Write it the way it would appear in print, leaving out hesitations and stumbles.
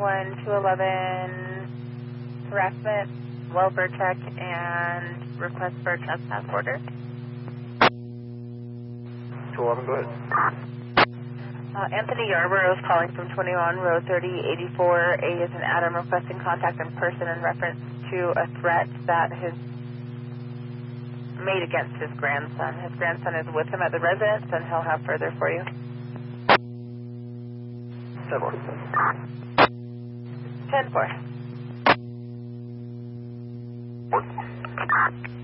21211 harassment, welfare check, and request for a trespass order. 211, go ahead. Anthony Yarborough is calling from 21 Row 3084. A is an Adam requesting contact in person in reference to a threat that has made against his grandson. His grandson is with him at the residence, and he'll have further for you. 10-4. 10-4.